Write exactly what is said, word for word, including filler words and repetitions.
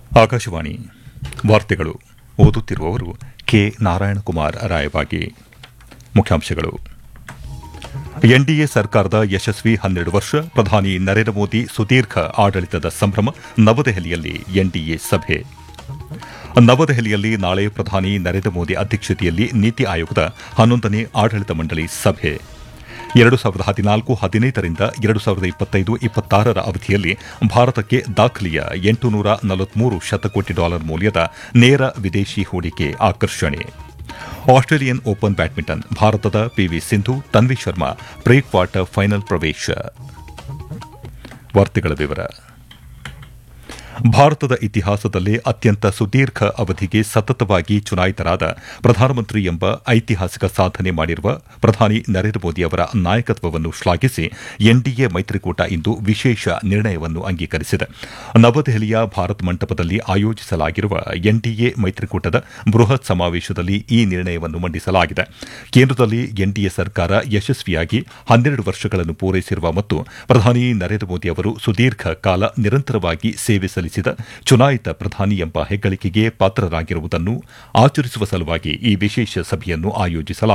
ಆಕಾಶವಾಣಿ ವಾರ್ತೆಗಳು ಓದುತ್ತಿರುವವರು ಕೆ ನಾರಾಯಣಕುಮಾರ್ ರಾಯಬಾಗಿ. ಮುಖ್ಯಾಂಶಗಳು. ಎನ್ಡಿಎ ಸರ್ಕಾರದ ಯಶಸ್ವಿ ಹನ್ನೆರಡು ವರ್ಷ, ಪ್ರಧಾನಿ ನರೇಂದ್ರ ಮೋದಿ ಸುದೀರ್ಘ ಆಡಳಿತದ ಸಂಭ್ರಮ, ನವದೆಹಲಿಯಲ್ಲಿ ಎನ್ಡಿಎ ಸಭೆ. ನವದೆಹಲಿಯಲ್ಲಿ ನಾಳೆ ಪ್ರಧಾನಿ ನರೇಂದ್ರ ಮೋದಿ ಅಧ್ಯಕ್ಷತೆಯಲ್ಲಿ ನೀತಿ ಆಯೋಗದ ಹನ್ನೊಂದನೇ ಆಡಳಿತ ಮಂಡಳಿ ಸಭೆ. ಎರಡು ಸಾವಿರದ ಹದಿನಾಲ್ಕು ಹದಿನೈದರಿಂದ ಎರಡು ಸಾವಿರದ ಇಪ್ಪತ್ತೈದು ಇಪ್ಪತ್ತಾರರ ಅವಧಿಯಲ್ಲಿ ಭಾರತಕ್ಕೆ ದಾಖಲೆಯ ಎಂಟುನೂರ ನಲವತ್ಮೂರು ಶತಕೋಟಿ ಡಾಲರ್ ಮೌಲ್ಯದ ನೇರ ವಿದೇಶಿ ಹೂಡಿಕೆ ಆಕರ್ಷಣೆ. ಆಸ್ಟ್ರೇಲಿಯನ್ ಓಪನ್ ಬ್ಯಾಡ್ಮಿಂಟನ್, ಭಾರತದ PV Sindhu, Tanvi Sharma pre quarter final ಪ್ರವೇಶ. ವಾರ್ತೆಗಳ ವಿವರ. ಭಾರತದ ಇತಿಹಾಸದಲ್ಲೇ ಅತ್ಯಂತ ಸುದೀರ್ಘ ಅವಧಿಗೆ ಸತತವಾಗಿ ಚುನಾಯಿತರಾದ ಪ್ರಧಾನಮಂತ್ರಿ ಎಂಬ ಐತಿಹಾಸಿಕ ಸಾಧನೆ ಮಾಡಿರುವ ಪ್ರಧಾನಿ ನರೇಂದ್ರ ಮೋದಿ ಅವರ ನಾಯಕತ್ವವನ್ನು ಶ್ಲಾಘಿಸಿ ಎನ್ಡಿಎ ಮೈತ್ರಿಕೂಟ ಇಂದು ವಿಶೇಷ ನಿರ್ಣಯವನ್ನು ಅಂಗೀಕರಿಸಿದೆ. ನವದೆಹಲಿಯ ಭಾರತ್ ಮಂಟಪದಲ್ಲಿ ಆಯೋಜಿಸಲಾಗಿರುವ ಎನ್ಡಿಎ ಮೈತ್ರಿಕೂಟದ ಬೃಹತ್ ಸಮಾವೇಶದಲ್ಲಿ ಈ ನಿರ್ಣಯವನ್ನು ಮಂಡಿಸಲಾಗಿದೆ. ಕೇಂದ್ರದಲ್ಲಿ ಎನ್ಡಿಎ ಸರ್ಕಾರ ಯಶಸ್ವಿಯಾಗಿ ಹನ್ನೆರಡು ವರ್ಷಗಳನ್ನು ಪೂರೈಸಿರುವ ಮತ್ತು ಪ್ರಧಾನಿ ನರೇಂದ್ರ ಮೋದಿ ಅವರು ಸುದೀರ್ಘ ಕಾಲ ನಿರಂತರವಾಗಿ ಸೇವೆ ಸಲ್ಲಿಸಿದ ಚುನಾಯಿತ ಪ್ರಧಾನಿ ಎಂಬ ಹೆಗ್ಗಳಿಕೆಗೆ ಪಾತ್ರರಾಗಿರುವುದನ್ನು ಆಚರಿಸುವ ಸಲುವಾಗಿ ಈ ವಿಶೇಷ ಸಭೆಯನ್ನು ಆಯೋಜಿಸಲಾಗಿದೆ.